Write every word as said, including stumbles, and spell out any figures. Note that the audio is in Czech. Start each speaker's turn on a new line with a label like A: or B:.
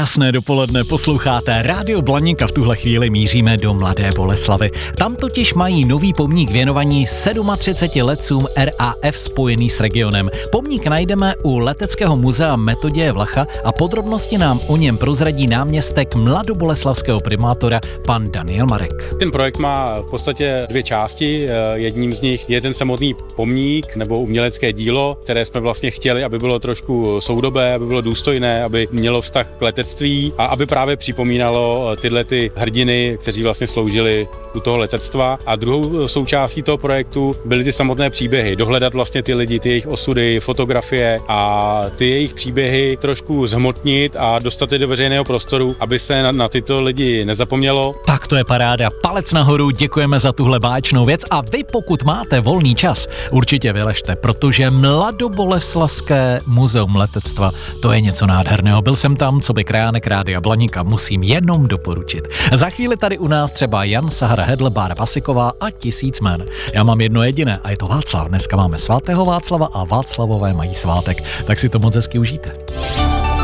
A: Krásné dopoledne, posloucháte Rádio Blaníka, v tuhle chvíli míříme do Mladé Boleslavi. Tam totiž mají nový pomník věnovaný třiceti sedmi letcům R A F spojený s regionem. Pomník najdeme u Leteckého muzea Metoděje Vlacha a podrobnosti nám o něm prozradí náměstek mladoboleslavského primátora pan Daniel Marek.
B: Ten projekt má v podstatě dvě části. Jedním z nich je ten samotný pomník nebo umělecké dílo, které jsme vlastně chtěli, aby bylo trošku soudobé, aby bylo důstojné, aby mělo vztah k letectví a aby právě připomínalo tyhle ty hrdiny, kteří vlastně sloužili u toho letectva. A druhou součástí toho projektu byly ty samotné příběhy, dohledat vlastně ty lidi, ty jejich osudy, fotografie a ty jejich příběhy trošku zhmotnit a dostat je do veřejného prostoru, aby se na, na tyto lidi nezapomnělo.
A: Tak to je paráda, palec nahoru, děkujeme za tuhle báječnou věc a vy, pokud máte volný čas, určitě vyležte, protože Mladoboleslavské muzeum letectva, to je něco nádherného. Byl jsem tam, co by krajánek Rádia Blaníka, musím jenom doporučit. Za chvíli tady u nás třeba Jan, Sahara Hedl, Bára Pasiková a tisíc men. Já mám jedno jediné a je to Václav. Dneska máme svatého Václava a Václavové mají svátek, tak si to moc hezky užijte.